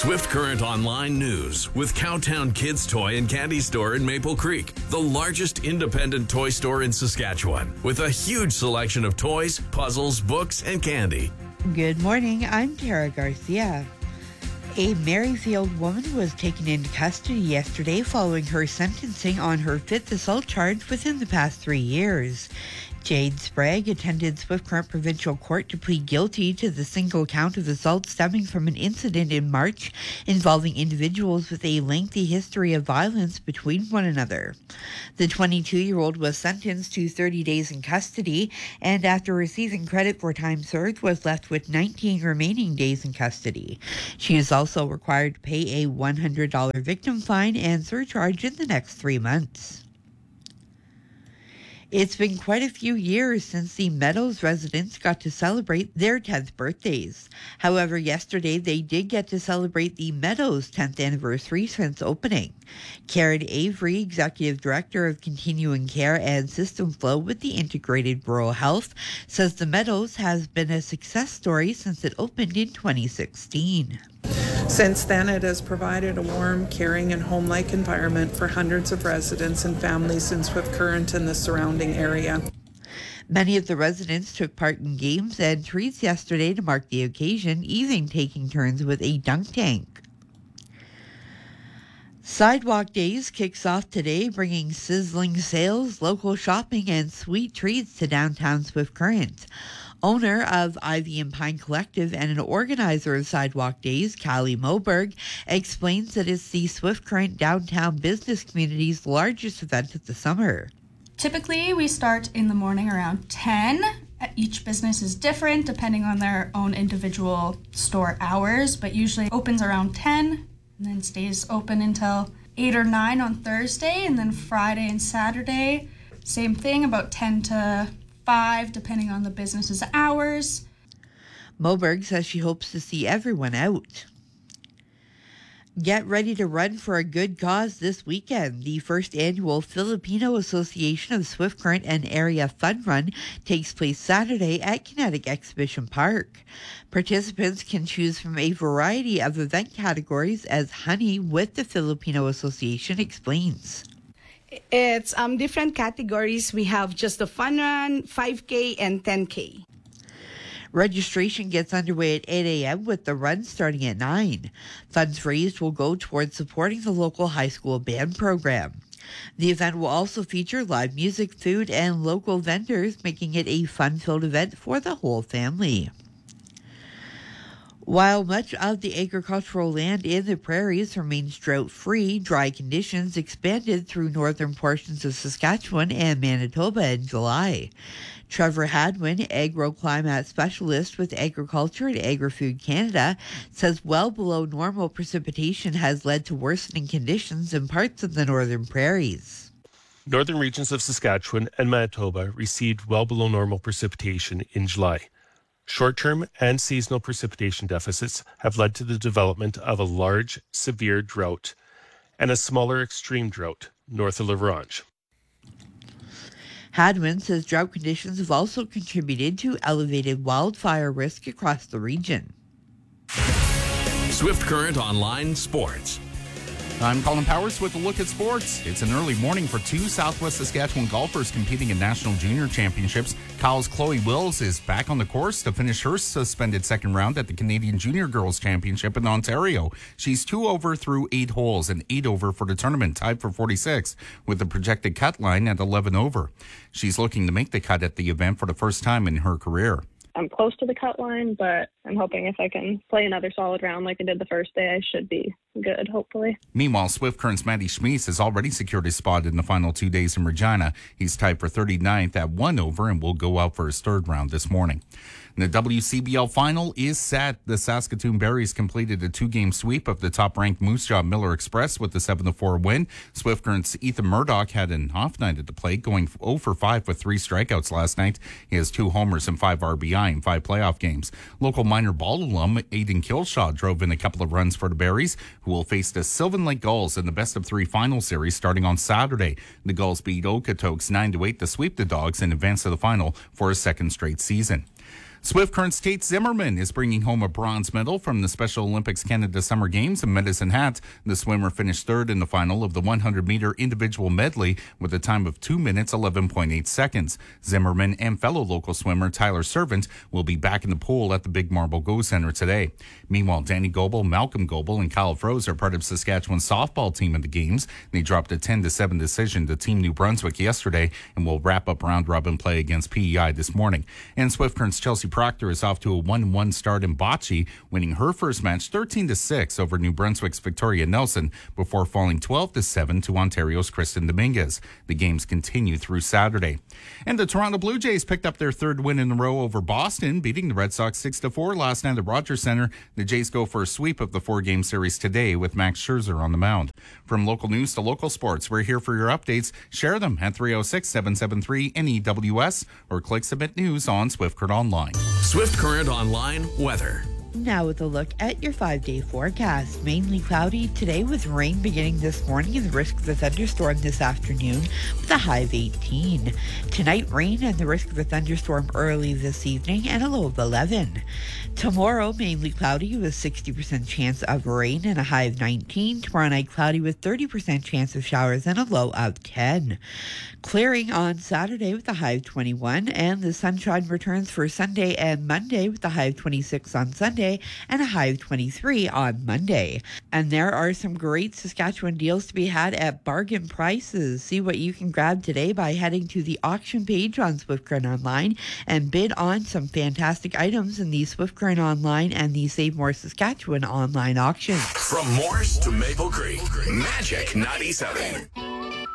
Swift Current Online News with Cowtown Kids Toy and Candy Store in Maple Creek, the largest independent toy store in Saskatchewan, with a huge selection of toys, puzzles, books, and candy. Good morning, I'm Tara Garcia. A Maryfield woman was taken into custody yesterday following her sentencing on her fifth assault charge within the past 3 years. Jade Sprague attended Swift Current Provincial Court to plead guilty to the single count of assault stemming from an incident in March involving individuals with a lengthy history of violence between one another. The 22-year-old was sentenced to 30 days in custody and, after receiving credit for time served, was left with 19 remaining days in custody. She is also required to pay a $100 victim fine and surcharge in the next 3 months. It's been quite a few years since the Meadows residents got to celebrate their 10th birthdays. However, yesterday they did get to celebrate the Meadows 10th anniversary since opening. Karen Avery, Executive Director of Continuing Care and System Flow with the Integrated Rural Health, says the Meadows has been a success story since it opened in 2016. Since then, it has provided a warm, caring, and home-like environment for hundreds of residents and families in Swift Current and the surrounding area. Many of the residents took part in games and treats yesterday to mark the occasion, even taking turns with a dunk tank. Sidewalk Days kicks off today, bringing sizzling sales, local shopping, and sweet treats to downtown Swift Current. Owner of Ivy and Pine Collective and an organizer of Sidewalk Days, Callie Moberg, explains that it's the Swift Current downtown business community's largest event of the summer. Typically, we start in the morning around 10. Each business is different depending on their own individual store hours, but usually opens around 10 and then stays open until 8 or 9 on Thursday, and then Friday and Saturday, same thing, about 10 to 5, depending on the business's hours. Moberg says she hopes to see everyone out. Get ready to run for a good cause this weekend. The first annual Filipino Association of Swift Current and Area Fun Run takes place Saturday at Kinetic Exhibition Park. Participants can choose from a variety of event categories, as Honey with the Filipino Association explains. It's different categories. We have just the fun run, 5K, and 10K. Registration gets underway at 8 a.m. with the run starting at 9. Funds raised will go towards supporting the local high school band program. The event will also feature live music, food, and local vendors, making it a fun-filled event for the whole family. While much of the agricultural land in the prairies remains drought-free, dry conditions expanded through northern portions of Saskatchewan and Manitoba in July. Trevor Hadwin, agroclimate specialist with Agriculture and Agri-Food Canada, says well below normal precipitation has led to worsening conditions in parts of the northern prairies. Northern regions of Saskatchewan and Manitoba received well below normal precipitation in July. Short-term and seasonal precipitation deficits have led to the development of a large, severe drought and a smaller extreme drought north of La Ronge. Hadwin says drought conditions have also contributed to elevated wildfire risk across the region. Swift Current Online Sports. I'm Colin Powers with a look at sports. It's an early morning for two Southwest Saskatchewan golfers competing in National Junior Championships. Kyle's Chloe Wills is back on the course to finish her suspended second round at the Canadian Junior Girls Championship in Ontario. She's 2 over through 8 holes and 8 over for the tournament, tied for 46, with the projected cut line at 11 over. She's looking to make the cut at the event for the first time in her career. I'm close to the cut line, but I'm hoping if I can play another solid round like I did the first day, I should be good, hopefully. Meanwhile, Swift Current's Matty Schmeese has already secured his spot in the final 2 days in Regina. He's tied for 39th at 1 over and will go out for his third round this morning. And the WCBL final is set. The Saskatoon Berries completed a 2-game sweep of the top-ranked Moose Jaw Miller Express with the 7-4 win. Swift Current's Ethan Murdoch had an off night at the plate, going 0 for 5 with 3 strikeouts last night. He has 2 homers and 5 RBI in 5 playoff games. Local minor ball alum Aiden Kilshaw drove in a couple of runs for the Berries, who will face the Sylvan Lake Gulls in the best-of-3 final series starting on Saturday. The Gulls beat Okotoks 9-8 to sweep the Dogs and advance to the final for a second straight season. Swift Current's Tate Zimmerman is bringing home a bronze medal from the Special Olympics Canada Summer Games in Medicine Hat. The swimmer finished third in the final of the 100-meter individual medley with a time of 2 minutes, 11.8 seconds. Zimmerman and fellow local swimmer Tyler Servant will be back in the pool at the Big Marble Go Center today. Meanwhile, Danny Goebel, Malcolm Goebel, and Kyle Froese are part of Saskatchewan's softball team at the Games. They dropped a 10-7 decision to Team New Brunswick yesterday and will wrap up round-robin play against PEI this morning. And Swift Current's Chelsea Proctor is off to a 1-1 start in bocce, winning her first match 13-6 over New Brunswick's Victoria Nelson before falling 12-7 to Ontario's Kristen Dominguez. The games continue through Saturday. And the Toronto Blue Jays picked up their third win in a row over Boston, beating the Red Sox 6-4 last night at Rogers Center. The Jays go for a sweep of the four-game series today with Max Scherzer on the mound. From local news to local sports, we're here for your updates. Share them at 306-773-NEWS or click Submit News on Swift Current Online. Swift Current Online weather. Now with a look at your 5-day forecast. Mainly cloudy today with rain beginning this morning and the risk of a thunderstorm this afternoon with a high of 18. Tonight, rain and the risk of a thunderstorm early this evening and a low of 11. Tomorrow, mainly cloudy with 60% chance of rain and a high of 19. Tomorrow night, cloudy with 30% chance of showers and a low of 10. Clearing on Saturday with a high of 21, and the sunshine returns for Sunday and Monday with a high of 26 on Sunday and a high of 23 on Monday. And there are some great Saskatchewan deals to be had at bargain prices. See what you can grab today by heading to the auction page on Swift Current Online and bid on some fantastic items in the Swift Current Online and the Save More Saskatchewan online auctions. From Morse to Maple Creek, Magic 97.